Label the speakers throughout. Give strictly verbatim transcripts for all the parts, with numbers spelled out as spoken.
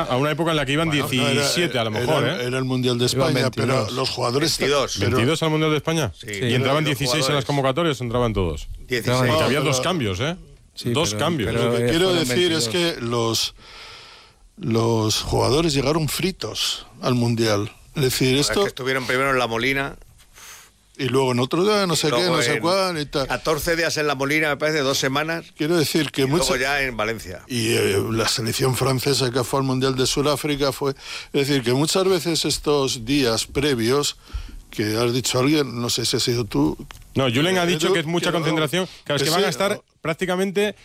Speaker 1: a una época en la que iban bueno, diecisiete, no, era, a lo mejor,
Speaker 2: era,
Speaker 1: ¿eh?
Speaker 2: Era el Mundial de España, pero los jugadores...
Speaker 3: veintidós.
Speaker 2: Pero...
Speaker 1: ¿veintidós al Mundial de España?
Speaker 3: Sí.
Speaker 1: ¿Y entraban dieciséis en las convocatorias o entraban todos?
Speaker 3: dieciséis.
Speaker 1: Porque
Speaker 2: no,
Speaker 1: había
Speaker 2: pero...
Speaker 1: dos cambios, ¿eh? Sí, dos
Speaker 2: pero,
Speaker 1: cambios.
Speaker 2: Pero lo que quiero decir veintidós. Es que los, los jugadores llegaron fritos al Mundial. Es decir, esto...
Speaker 3: Es que estuvieron primero en La Molina...
Speaker 2: Y luego en otro día, no sé qué, no sé cuál y tal.
Speaker 3: catorce días en La Molina, me parece, dos semanas.
Speaker 2: Quiero decir que
Speaker 3: y
Speaker 2: mucho...
Speaker 3: luego ya en Valencia.
Speaker 2: Y eh, la selección francesa que fue al Mundial de Sudáfrica fue... Es decir, que muchas veces estos días previos, que has dicho alguien, no sé si has sido tú...
Speaker 1: No, Julen ha dicho que es mucha que concentración. Claro, es que van a estar prácticamente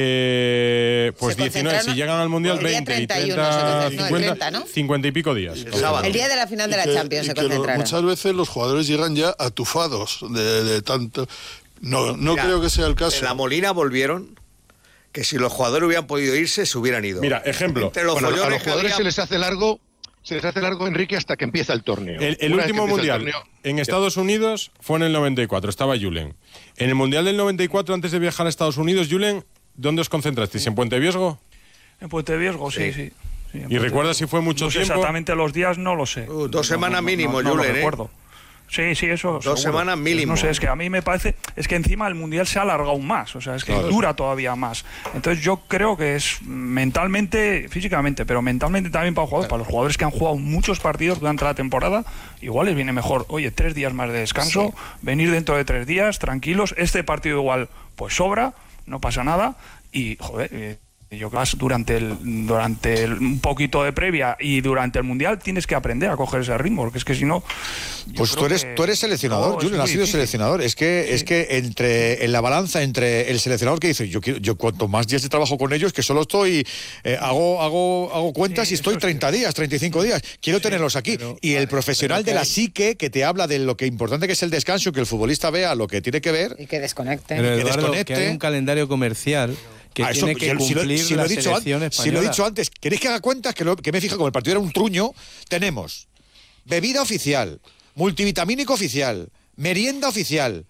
Speaker 1: eh, pues diecinueve. Si llegan al Mundial, veinte y treinta, cincuenta, ¿no? cincuenta y pico días.
Speaker 4: El, el día de la final de la
Speaker 2: que,
Speaker 4: Champions se concentraron.
Speaker 2: Muchas veces los jugadores llegan ya atufados de, de tanto... No, no Mira, creo que sea el caso.
Speaker 3: En La Molina volvieron... que si los jugadores hubieran podido irse, se hubieran ido.
Speaker 1: Mira, ejemplo.
Speaker 5: Los bueno, a los jugadores había... se les hace largo... Se les hace largo, Enrique, hasta que empieza el torneo.
Speaker 1: El, el último mundial el torneo, en Estados Unidos fue en el noventa y cuatro, estaba Julen. En el mundial del noventa y cuatro, antes de viajar a Estados Unidos, Julen, ¿dónde os concentrasteis? ¿En Puente Viesgo?
Speaker 6: En Puente Viesgo, sí, sí. sí. sí
Speaker 1: ¿Y recuerdas si fue mucho
Speaker 6: no sé
Speaker 1: tiempo?
Speaker 6: Exactamente los días no lo sé.
Speaker 3: Uh, dos
Speaker 6: no,
Speaker 3: semanas
Speaker 6: no,
Speaker 3: mínimo,
Speaker 6: no, no,
Speaker 3: Julen,
Speaker 6: no recuerdo.
Speaker 3: ¿eh?
Speaker 6: Sí, sí, eso.
Speaker 3: Dos
Speaker 6: seguro.
Speaker 3: semanas mínimo.
Speaker 6: No sé, es que a mí me parece. Es que encima el mundial se ha alargado aún más. O sea, es que claro. dura todavía más. Entonces yo creo que es mentalmente, físicamente, pero mentalmente también para los jugadores, para los jugadores que han jugado muchos partidos durante la temporada, igual les viene mejor, oye, tres días más de descanso, sí. venir dentro de tres días, tranquilos. Este partido igual, pues sobra, no pasa nada. Y, joder. Eh, Yo creo que durante el durante el, un poquito de previa y durante el mundial tienes que aprender a coger ese ritmo, porque es que si no.
Speaker 7: Pues tú eres tú eres seleccionador, no, Julen, has sido difícil. seleccionador. Es que sí. es que entre en la balanza entre el seleccionador que dice yo quiero, yo cuanto más días de trabajo con ellos, que solo estoy eh, hago hago hago cuentas sí, y estoy treinta sí. días, treinta y cinco días. Quiero sí, tenerlos aquí. Pero, y el profesional de la psique que te habla de lo que importante que es el descanso, que el futbolista vea lo que tiene que ver
Speaker 4: y que desconecte.
Speaker 8: Pero,
Speaker 7: que
Speaker 8: Eduardo,
Speaker 7: desconecte.
Speaker 8: Que hay un calendario comercial. Que
Speaker 7: ah,
Speaker 8: tiene
Speaker 7: eso,
Speaker 8: que
Speaker 7: si
Speaker 8: cumplir
Speaker 7: lo, si
Speaker 8: la
Speaker 7: lo he dicho
Speaker 8: selección
Speaker 7: antes,
Speaker 8: española.
Speaker 7: Si lo he dicho antes, ¿queréis que haga cuentas? Que, lo, que me fija, como el partido era un truño, tenemos bebida oficial, multivitamínico oficial, merienda oficial,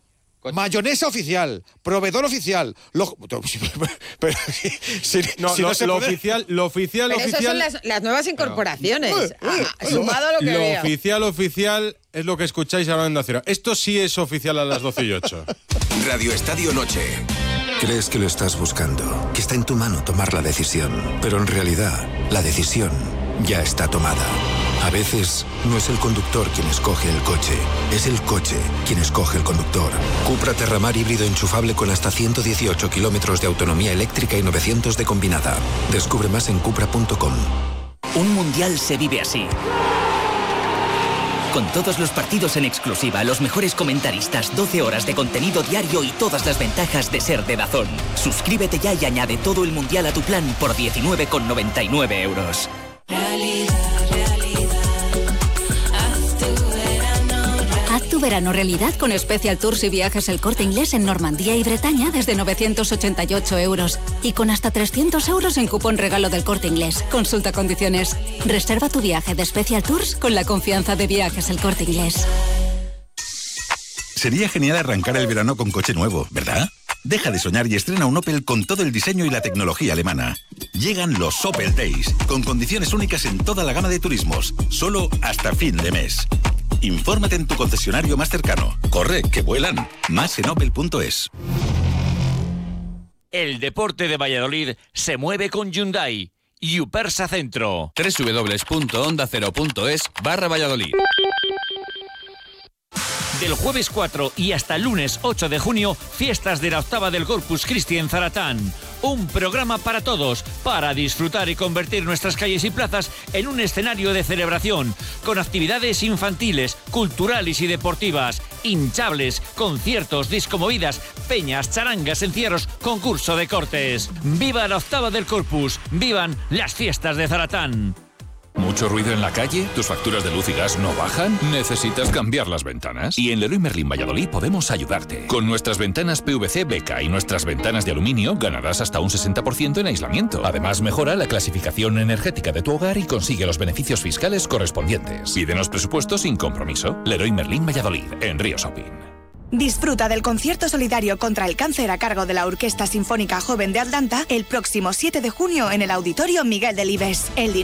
Speaker 7: mayonesa oficial, proveedor oficial. Lo, pero, si,
Speaker 1: no,
Speaker 7: si
Speaker 1: lo,
Speaker 7: no se
Speaker 1: lo
Speaker 7: puede...
Speaker 1: oficial, lo oficial,
Speaker 4: pero
Speaker 1: oficial.
Speaker 4: Esas son las, las nuevas incorporaciones.
Speaker 7: No.
Speaker 4: Ah, sumado a lo que
Speaker 1: Lo
Speaker 4: veo.
Speaker 1: oficial, oficial es lo que escucháis ahora en Acero. Esto sí es oficial a las doce y ocho.
Speaker 9: Radio Estadio Noche. Crees que lo estás buscando, que está en tu mano tomar la decisión, pero en realidad la decisión ya está tomada. A veces no es el conductor quien escoge el coche, es el coche quien escoge el conductor. Cupra Terramar híbrido enchufable con hasta ciento dieciocho kilómetros de autonomía eléctrica y novecientos de combinada. Descubre más en cupra punto com.
Speaker 10: Un mundial se vive así. Con todos los partidos en exclusiva, los mejores comentaristas, doce horas de contenido diario y todas las ventajas de ser de DAZN. Suscríbete ya y añade todo el mundial a tu plan por diecinueve con noventa y nueve euros.
Speaker 11: Realidad, realidad. Haz tu verano realidad.
Speaker 12: Haz tu verano realidad con Special Tours y viajes El Corte Inglés en Normandía y Bretaña desde novecientos ochenta y ocho euros. Y con hasta trescientos euros en cupón regalo del Corte Inglés. Consulta condiciones. Reserva tu viaje de Special Tours con la confianza de Viajes El Corte Inglés.
Speaker 13: Sería genial arrancar el verano con coche nuevo, ¿verdad? Deja de soñar y estrena un Opel con todo el diseño y la tecnología alemana. Llegan los Opel Days, con condiciones únicas en toda la gama de turismos, solo hasta fin de mes. Infórmate en tu concesionario más cercano. Corre, que vuelan. Más en opel punto es.
Speaker 14: El deporte de Valladolid se mueve con Hyundai. Yupersa Centro.
Speaker 15: doble u doble u doble u punto onda cero punto es barra Valladolid.
Speaker 14: Del jueves cuatro y hasta el lunes ocho de junio, fiestas de la octava del Corpus Christi en Zaratán. Un programa para todos, para disfrutar y convertir nuestras calles y plazas en un escenario de celebración, con actividades infantiles, culturales y deportivas, hinchables, conciertos, discomovidas, peñas, charangas, encierros, concurso de cortes. ¡Viva la octava del Corpus! ¡Vivan las fiestas de Zaratán!
Speaker 15: ¿Mucho ruido en la calle? ¿Tus facturas de luz y gas no bajan? ¿Necesitas cambiar las ventanas? Y en Leroy Merlin Valladolid podemos ayudarte. Con nuestras ventanas P V C Beca y nuestras ventanas de aluminio ganarás hasta un sesenta por ciento en aislamiento. Además, mejora la clasificación energética de tu hogar y consigue los beneficios fiscales correspondientes. Pídenos presupuestos sin compromiso. Leroy Merlin Valladolid, en Río Shopping.
Speaker 16: Disfruta del concierto solidario contra el cáncer a cargo de la Orquesta Sinfónica Joven de Atlanta el próximo siete de junio en el Auditorio Miguel Delibes. El